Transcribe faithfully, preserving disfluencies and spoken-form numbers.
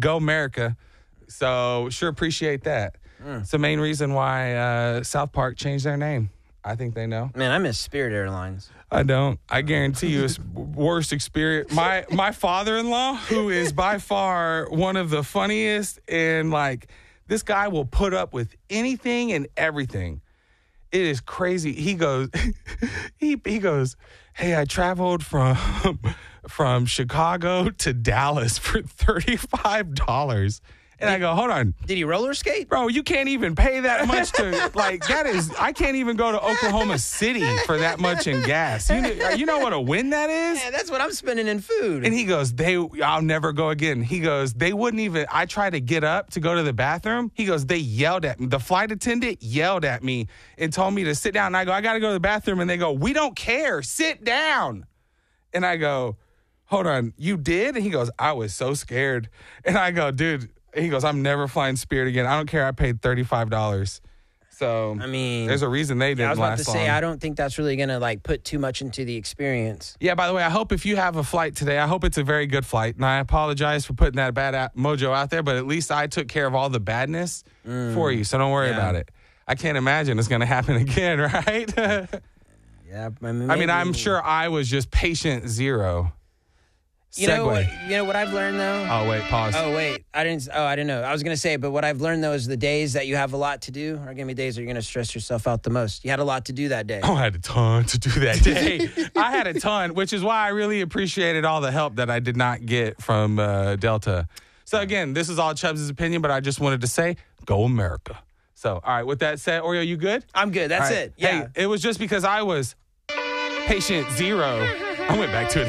Go America. So sure appreciate that. Mm. It's the main reason why uh, South Park changed their name. I think they know. Man, I miss Spirit Airlines. I don't. I guarantee you it's worst experience. My my father-in-law, who is by far one of the funniest, and like this guy will put up with anything and everything. It is crazy. He goes, he he goes, hey, I traveled from from Chicago to Dallas for thirty-five dollars. And I go, hold on. Did he roller skate? Bro, you can't even pay that much to, like, that is, I can't even go to Oklahoma City for that much in gas. You know, you know what a win that is? Yeah, that's what I'm spending in food. And he goes, they, I'll never go again. He goes, they wouldn't even, I tried to get up to go to the bathroom. He goes, they yelled at me. The flight attendant yelled at me and told me to sit down. And I go, I got to go to the bathroom. And they go, we don't care. Sit down. And I go, hold on, you did? And he goes, I was so scared. And I go, dude. He goes, I'm never flying Spirit again. I don't care. I paid thirty-five dollars. So, I mean, there's a reason they didn't yeah, I was about to say, long. I don't think that's really going to, like, put too much into the experience. Yeah, by the way, I hope if you have a flight today, I hope it's a very good flight. And I apologize for putting that bad at- mojo out there, but at least I took care of all the badness mm, for you. So don't worry yeah. about it. I can't imagine it's going to happen again, right? yeah. I mean, I mean, I'm sure I was just patient zero. You know, what, you know what I've learned, though? Oh, wait, pause. Oh, wait. I didn't Oh, I didn't know. I was going to say, but what I've learned, though, is the days that you have a lot to do are going to be days that you're going to stress yourself out the most. You had a lot to do that day. Oh, I had a ton to do that day. I had a ton, which is why I really appreciated all the help that I did not get from uh, Delta. So, again, this is all Chubbs' opinion, but I just wanted to say, go America. So, all right, with that said, Oreo, you good? I'm good. That's right. it. Yeah. Hey, it was just because I was patient zero. I went back to it.